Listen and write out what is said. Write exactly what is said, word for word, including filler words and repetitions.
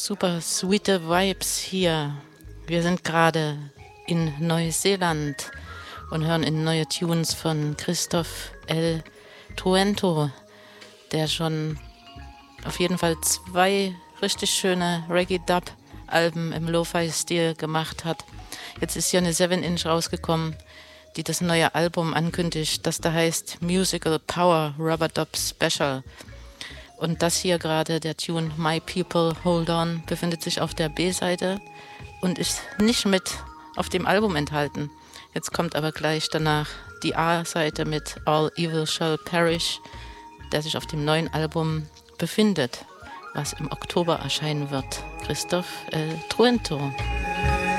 super sweete Vibes hier. Wir sind gerade in Neuseeland und hören in neue Tunes von Christoph L. Truento, der schon auf jeden Fall zwei richtig schöne Reggae-Dub-Alben im Lo-Fi-Stil gemacht hat. Jetzt ist hier eine seven inch rausgekommen, die das neue Album ankündigt, das da heißt Musical Power Rubber Dub Special. Und das hier gerade, der Tune My People Hold On, befindet sich auf der B-Seite und ist nicht mit auf dem Album enthalten. Jetzt kommt aber gleich danach die A-Seite mit All Evil Shall Perish, der sich auf dem neuen Album befindet, was im Oktober erscheinen wird. Christoph L. Truento.